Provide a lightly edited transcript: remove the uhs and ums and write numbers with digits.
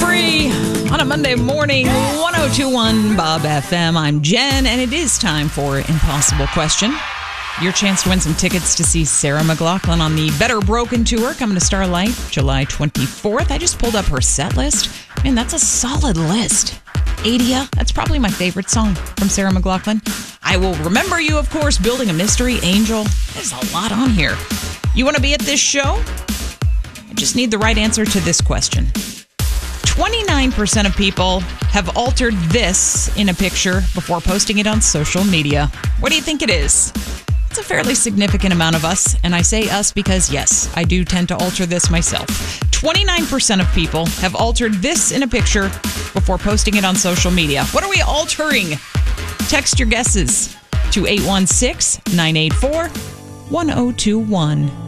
3 on a Monday morning, 1021 Bob FM. I'm Jen, and it is time for Impossible Question. Your chance to win some tickets to see Sarah McLachlan on the Better Broken Tour coming to Starlight July 24th. I just pulled up her set list. Man, that's a solid list. Adia, that's probably my favorite song from Sarah McLachlan. I Will Remember You, of course, Building a Mystery, Angel. There's a lot on here. You want to be at this show? I just need the right answer to this question. 29% of people have altered this in a picture before posting it on social media. What do you think it is? It's a fairly significant amount of us, and I say us because, yes, I do tend to alter this myself. 29% of people have altered this in a picture before posting it on social media. What are we altering? Text your guesses to 816-984-1021.